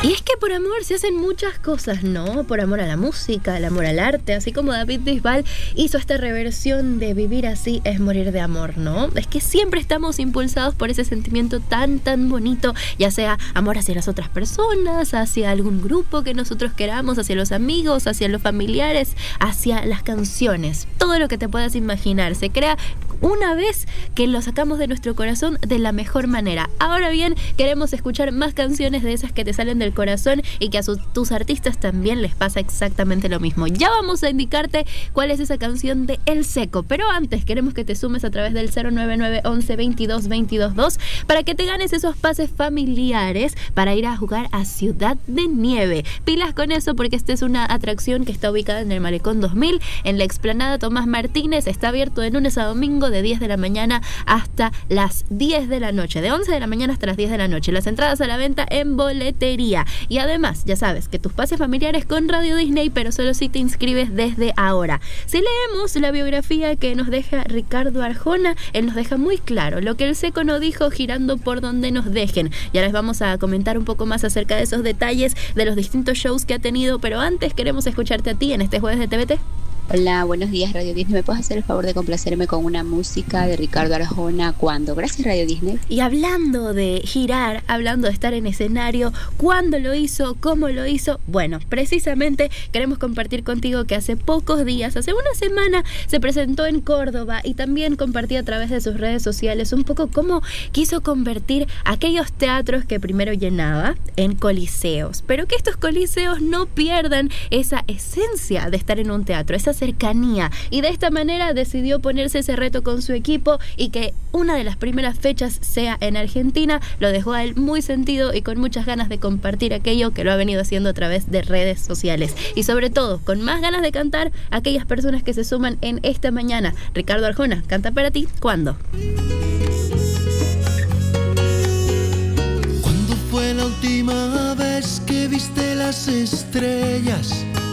Y es que por amor se hacen muchas cosas, ¿no? Por amor a la música, el amor al arte, así como David Bisbal hizo esta reversión de Vivir así es morir de amor, ¿no? Es que siempre estamos impulsados por ese sentimiento tan bonito, ya sea amor hacia las otras personas, hacia algún grupo que nosotros queramos, hacia los amigos, hacia los familiares, hacia las canciones. Todo lo que te puedas imaginar se crea una vez que lo sacamos de nuestro corazón de la mejor manera. Ahora bien, queremos escuchar más canciones de esas que te salen del corazón y que a tus artistas también les pasa exactamente lo mismo. Ya vamos a indicarte cuál es esa canción de El Seco, pero antes queremos que te sumes a través del 099 11 22 22 2 para que te ganes esos pases familiares para ir a jugar a Ciudad de Nieve. Pilas con eso porque esta es una atracción que está ubicada en el Malecón 2000, en la explanada Tomás Martínez. Está abierto de lunes a domingo de 10 de la mañana hasta las 10 de la noche, de 11 de la mañana hasta las 10 de la noche. Las entradas a la venta en boletería. Y además, ya sabes que tus pases familiares con Radio Disney, pero solo si te inscribes desde ahora. Si leemos la biografía que nos deja Ricardo Arjona, él nos deja muy claro lo que El Seco no dijo, girando por donde nos dejen. Ya les vamos a comentar un poco más acerca de esos detalles de los distintos shows que ha tenido, pero antes queremos escucharte a ti en este jueves de TVT. Hola, buenos días Radio Disney. ¿Me puedes hacer el favor de complacerme con una música de Ricardo Arjona? ¿Cuándo? Gracias Radio Disney. Y hablando de girar, hablando de estar en escenario, ¿cuándo lo hizo? ¿Cómo lo hizo? Bueno, precisamente queremos compartir contigo que hace pocos días, hace una semana, se presentó en Córdoba y también compartía a través de sus redes sociales un poco cómo quiso convertir aquellos teatros que primero llenaba en coliseos, pero que estos coliseos no pierdan esa esencia de estar en un teatro, esa cercanía, y de esta manera decidió ponerse ese reto con su equipo y que una de las primeras fechas sea en Argentina. Lo dejó a él muy sentido y con muchas ganas de compartir aquello que lo ha venido haciendo a través de redes sociales y sobre todo con más ganas de cantar a aquellas personas que se suman en esta mañana. Ricardo Arjona canta para ti. ¿Cuándo? ¿Cuándo fue la última vez que viste las estrellas?